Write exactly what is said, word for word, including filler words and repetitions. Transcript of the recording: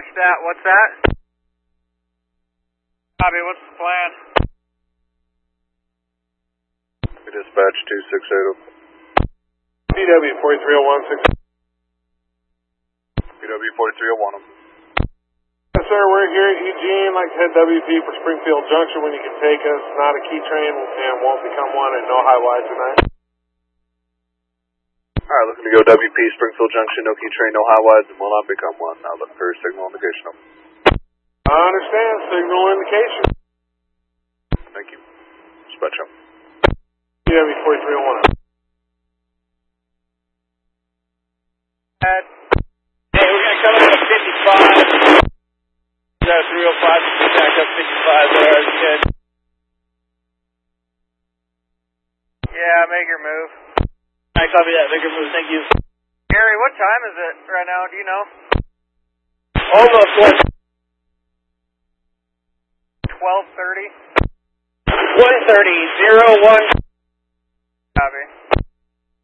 Dispatch that, what's that? Bobby, what's the plan? Dispatch two six eight zero. P W four three zero one six. P W four three zero one. Yes, sir, we're here at Eugene, like to head W P for Springfield Junction when you can take us. Not a key train and won't become one and no high wide tonight. Alright, looking to go W P Springfield Junction, no key train, no high wides, and will not become one. Now look for signal indication. I understand, signal indication. Thank you. Dispatch up. P W four three zero one. Hey, we're going to come up to fifty-five. That's three oh five, back up fifty-five there, that's good. Yeah, make your move. I copy that, make your move, thank you. Gary, what time is it right now, do you know? Almost one. twelve thirty? one thirty, zero one.